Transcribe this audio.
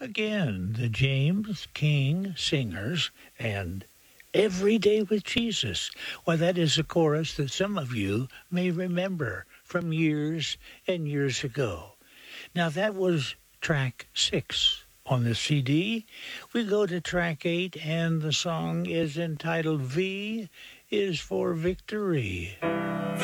Again, the James King Singers and Every Day with Jesus. Well, that is a chorus that some of you may remember from years and years ago. Now, that was track 6 on the CD. We go to track 8, and the song is entitled V is for Victory. V